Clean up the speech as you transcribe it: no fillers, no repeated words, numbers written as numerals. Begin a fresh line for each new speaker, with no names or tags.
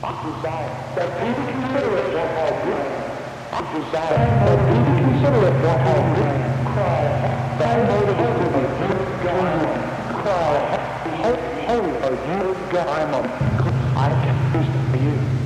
desire that people consider it for how good. Desire that people consider it for how good. Cry, thy motive is to be good God. Cry, holy are you God. I can use for you.